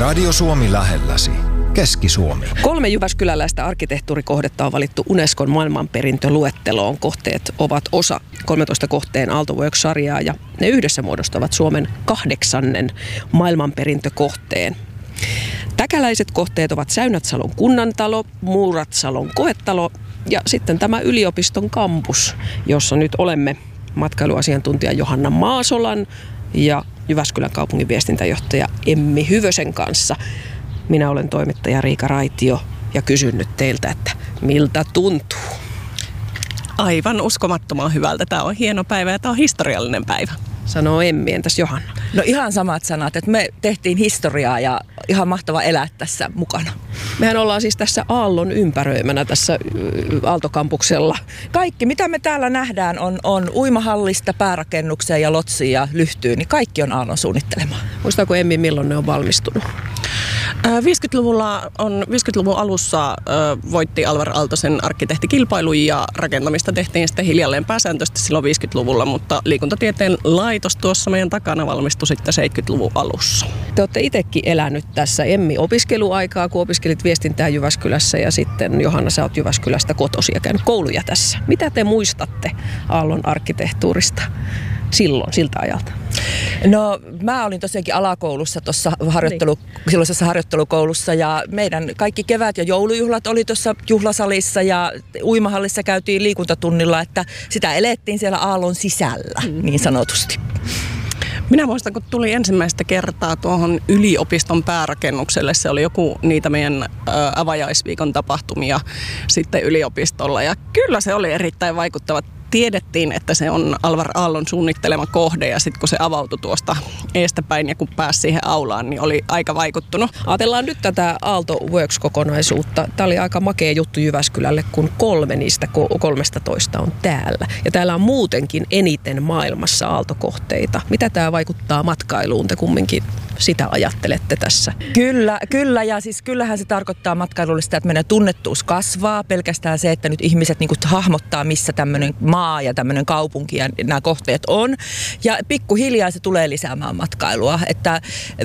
Radio Suomi lähelläsi. Keski-Suomi. 3 jyväskyläläistä arkkitehtuurikohdetta on valittu Unescon maailmanperintöluetteloon. Kohteet ovat osa 13 kohteen Aalto-Works-sarjaa ja ne yhdessä muodostavat Suomen 8. maailmanperintökohteen. Täkäläiset kohteet ovat Säynätsalon kunnantalo, Muuratsalon koetalo ja sitten tämä yliopiston kampus, jossa nyt olemme matkailuasiantuntija Johanna Maasolan ja Jyväskylän kaupungin viestintäjohtaja Emmi Hyvösen kanssa. Minä olen toimittaja Riika Raitio ja kysyn nyt teiltä, että miltä tuntuu? Aivan uskomattoman hyvältä. Tämä on hieno päivä ja tämä on historiallinen päivä. Sanoo Emmi, entäs Johanna? No ihan samat sanat, että me tehtiin historiaa ja ihan mahtava elää tässä mukana. Mehän ollaan siis tässä Aallon ympäröimänä tässä Aaltokampuksella. Kaikki, mitä me täällä nähdään, on uimahallista, päärakennukseen ja lotsiin ja lyhtyyn, niin kaikki on Aallon suunnittelemaa. Muistaako Emmi, milloin ne on valmistunut? 50-luvun alussa voitti Alvar Aaltosen arkkitehtikilpailun ja rakentamista tehtiin sitten hiljalleen pääsääntöisesti silloin 50-luvulla, mutta liikuntatieteen laitos tuossa meidän takana valmistui sitten 70-luvun alussa. Te olette itsekin elänyt tässä, Emmi, opiskeluaikaa, kun opiskelit viestintää Jyväskylässä ja sitten Johanna, sä oot Jyväskylästä kotosi ja käynyt kouluja tässä. Mitä te muistatte Aallon arkkitehtuurista silloin, siltä ajalta? No mä olin tosiaankin alakoulussa tuossa silloisessa harjoittelukoulussa ja meidän kaikki kevät- ja joulujuhlat oli tuossa juhlasalissa ja uimahallissa käytiin liikuntatunnilla, että sitä elettiin siellä Aallon sisällä niin sanotusti. Minä muistan, kun tuli ensimmäistä kertaa tuohon yliopiston päärakennukselle. Se oli joku niitä meidän avajaisviikon tapahtumia sitten yliopistolla. Ja kyllä se oli erittäin vaikuttava. Tiedettiin, että se on Alvar Aallon suunnittelema kohde ja sitten kun se avautui tuosta eestäpäin ja kun pääsi siihen aulaan, niin oli aika vaikuttunut. Ajatellaan nyt tätä Aalto-Works-kokonaisuutta. Tämä oli aika makea juttu Jyväskylälle, kun 3 niistä 13 on täällä. Ja täällä on muutenkin eniten maailmassa aaltokohteita. Mitä tämä vaikuttaa matkailuun? Te kumminkin sitä ajattelette tässä. Kyllä ja siis kyllähän se tarkoittaa matkailullista, että meidän tunnettuus kasvaa. Pelkästään se, että nyt ihmiset niin kuin hahmottaa, missä tämmöinen maa ja tämmöinen kaupunki ja nämä kohteet on. Ja pikkuhiljaa se tulee lisäämään matkailua, että 5-20%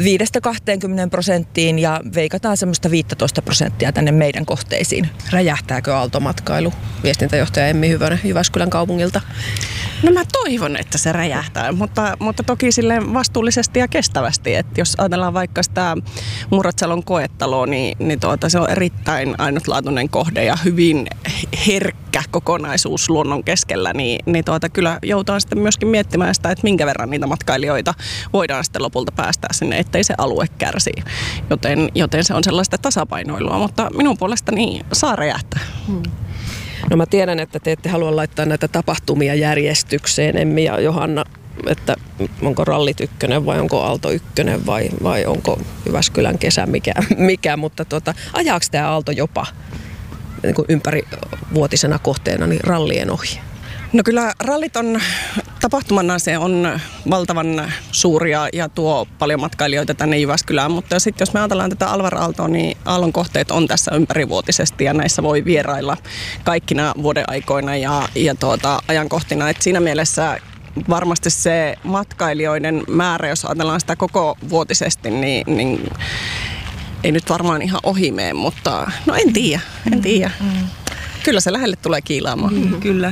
ja veikataan semmoista 15% tänne meidän kohteisiin. Räjähtääkö aaltomatkailu? Viestintäjohtaja Emmi Hyvönen Jyväskylän kaupungilta. No mä toivon, että se räjähtää, mutta toki silleen vastuullisesti ja kestävästi. Että jos ajatellaan vaikka sitä Muuratsalon koettaloa, niin se on erittäin ainutlaatuinen kohde ja hyvin herkkä kokonaisuus luonnon keskellä, niin kyllä joudutaan sitten myöskin miettimään sitä, että minkä verran niitä matkailijoita voidaan sitten lopulta päästää sinne, ettei se alue kärsi. Joten se on sellaista tasapainoilua, mutta minun puolestani saa räjähtää. No mä tiedän, että te ette halua laittaa näitä tapahtumia järjestykseen, Emmi ja Johanna, että onko rallit 1 vai onko Aalto 1 vai onko Jyväskylän kesä mikä mutta ajaako tämä Aalto jopa niin kuin ympärivuotisena kohteena niin rallien ohi? No kyllä rallit on tapahtumana, se on valtavan suuria ja tuo paljon matkailijoita tänne Jyväskylään, mutta sitten jos me ajatellaan tätä Alvar Aaltoa, niin Aallon kohteet on tässä ympärivuotisesti ja näissä voi vierailla kaikkina vuodenaikoina ja ajankohtina, että siinä mielessä varmasti se matkailijoiden määrä, jos ajatellaan sitä koko vuotisesti, niin ei nyt varmaan ihan ohi mene, mutta no en tiedä. Kyllä se lähelle tulee kiilaamaan. Kyllä.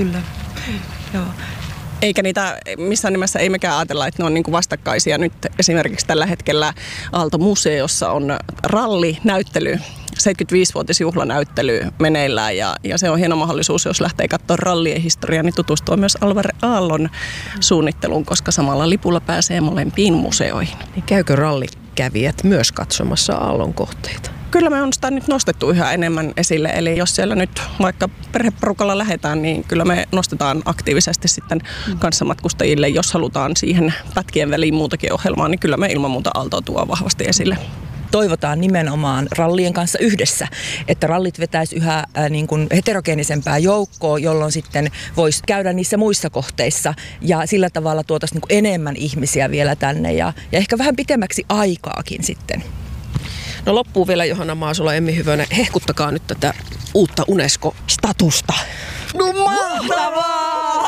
Joo. Eikä niitä missään nimessä ei mekään ajatella, että ne on niin kuin vastakkaisia. Nyt esimerkiksi tällä hetkellä Aalto-museossa on rallinäyttely, 75-vuotisjuhlanäyttely meneillään ja se on hieno mahdollisuus, jos lähtee katsoa rallien historiaa, niin tutustua myös Alvar Aallon suunnitteluun, koska samalla lipulla pääsee molempiin museoihin. Niin käykö rallikävijät myös katsomassa Aallon kohteita? Kyllä me on sitä nyt nostettu yhä enemmän esille, eli jos siellä nyt vaikka perheporukalla lähdetään, niin kyllä me nostetaan aktiivisesti sitten kanssamatkustajille, jos halutaan siihen pätkien väliin muutakin ohjelmaa, niin kyllä me ilman muuta Aaltoa tuo vahvasti esille. Toivotaan nimenomaan rallien kanssa yhdessä, että rallit vetäisi yhä niin kuin heterogeenisempää joukkoa, jolloin sitten voisi käydä niissä muissa kohteissa ja sillä tavalla tuotaisiin niin kuin enemmän ihmisiä vielä tänne ja ehkä vähän pitemmäksi aikaakin sitten. No loppuu vielä Johanna Maasola, Emmi Hyvönen. Hehkuttakaa nyt tätä uutta UNESCO-statusta. No mahtavaa!